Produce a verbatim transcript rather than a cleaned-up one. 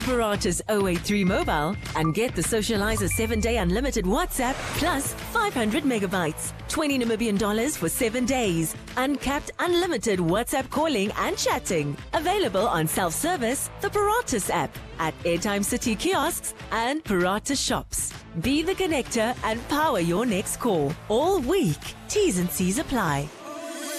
Paratus zero eight three mobile and get the Socializer seven day unlimited WhatsApp plus five hundred megabytes, twenty Namibian dollars for seven days. Uncapped unlimited WhatsApp calling and chatting. Available on self-service, the Paratus app, at Airtime City kiosks and Paratus shops. Be the connector and power your next call. All week. T's and C's apply.